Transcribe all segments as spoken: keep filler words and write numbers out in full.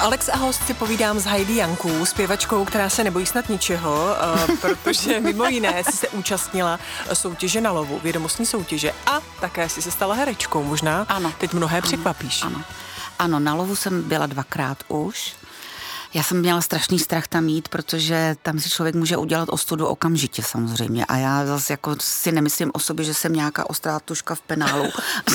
Alex a host si povídám s Heidi Jankou, zpěvačkou, která se nebojí snad ničeho, protože mimo jiné si se účastnila soutěže na lovu, vědomostní soutěže a také si se stala herečkou možná. Ano. Teď mnohé ano, překvapíš. Ano. ano, na lovu jsem byla dvakrát už. Já jsem měla strašný strach tam jít, protože tam si člověk může udělat ostudu okamžitě samozřejmě. A já zase jako si nemyslím o sobě, že jsem nějaká ostrá tuška v penálu.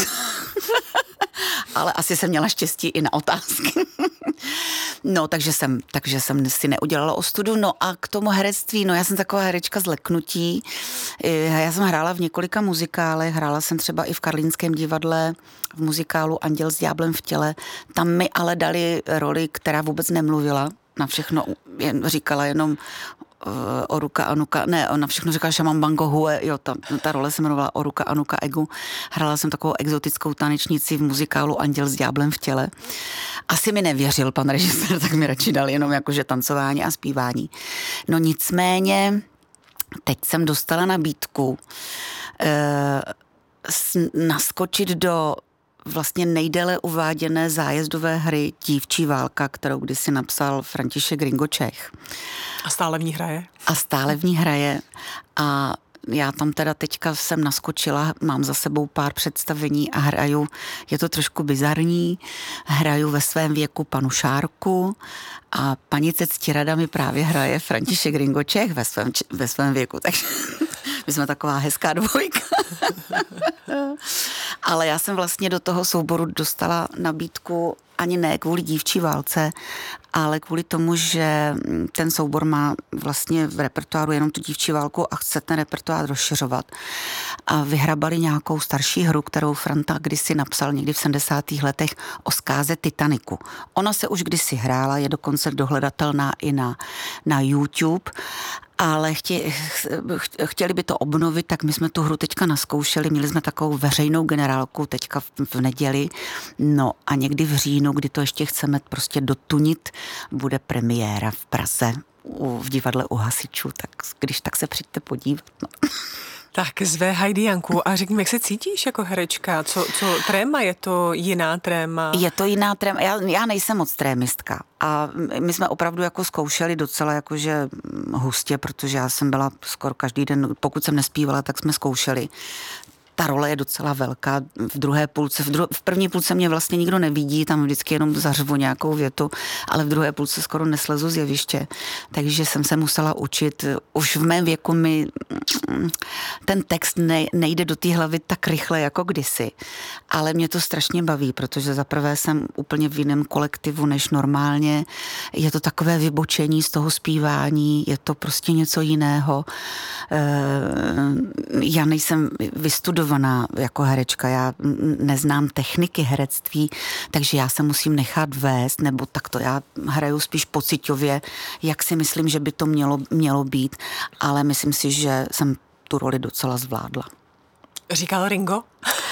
Ale asi jsem měla štěstí i na otázky. No, takže jsem, takže jsem si neudělala ostudu. No a k tomu herectví, no já jsem taková herečka z leknutí. Já jsem hrála v několika muzikálech, hrála jsem třeba i v Karlínském divadle, v muzikálu Anděl s ďáblem v těle. Tam mi ale dali roli, která vůbec nemluvila. Na všechno jen, říkala jenom Oruka Anuka, ne, ona všechno říkala Šaman Bango Hue, jo, ta, ta role se jmenovala Oruka Anuka Egu. Hrála jsem takovou exotickou tanečnici v muzikálu Anděl s ďáblem v těle. Asi mi nevěřil pan režisér, tak mi radši dal jenom jakože tancování a zpívání. No nicméně, teď jsem dostala nabídku eh, naskočit do vlastně nejdéle uváděné zájezdové hry Dívčí válka, kterou kdysi napsal František Ringo Čech. A stále v ní hraje? A stále v ní hraje. A já tam teda teďka jsem naskočila, mám za sebou pár představení a hraju, je to trošku bizarní, hraju ve svém věku panu Šárku a panice Ctirada mi právě hraje František Ringo Čech ve svém, ve svém věku, takže my jsme taková hezká dvojka. Ale já jsem vlastně do toho souboru dostala nabídku ani ne kvůli Dívčí válce, ale kvůli tomu, že ten soubor má vlastně v repertoáru jenom tu Dívčí válku a chce ten repertoár rozšiřovat. A vyhrabali nějakou starší hru, kterou Franta kdysi napsal někdy v sedmdesátých letech o zkáze Titaniku. Ona se už kdysi hrála, je dokonce dohledatelná i na, na YouTube, ale chtě, chtěli by to obnovit, tak my jsme tu hru teďka naskoušeli, měli jsme takovou veřejnou generálku teďka v, v neděli, no a někdy v říjnu, kdy to ještě chceme prostě dotunit, bude premiéra v Praze u, v divadle u Hasičů, tak když tak se přijďte podívat. No. Tak zve Heidi Janku a řekni mi, jak se cítíš jako herečka? Co, co tréma? Je to jiná tréma? Je to jiná tréma. Já, já nejsem moc trémistka. A my jsme opravdu jako zkoušeli docela jakože hustě, protože já jsem byla skoro každý den, pokud jsem nespívala, tak jsme zkoušeli. Ta role je docela velká. V druhé půlce, v, dru, v první půlce mě vlastně nikdo nevidí, tam vždycky jenom zařvu nějakou větu, ale v druhé půlce skoro neslezu z jeviště. Takže jsem se musela učit. Už v mém věku mi ten text ne, nejde do té hlavy tak rychle jako kdysi. Ale mě to strašně baví, protože zaprvé jsem úplně v jiném kolektivu než normálně. Je to takové vybočení z toho zpívání, je to prostě něco jiného. Já nejsem vystudovaná jako herečka, já neznám techniky herectví, takže já se musím nechat vést, nebo takto já hraju spíš pocitově, jak si myslím, že by to mělo, mělo být, ale myslím si, že jsem tu roli docela zvládla. Říkal Ringo?